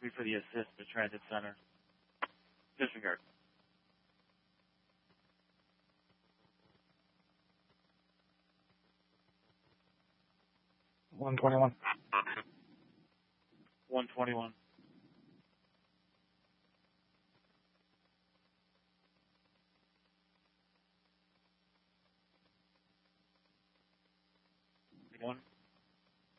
Me for the assist to Transit Center. Disregard. 121. 121.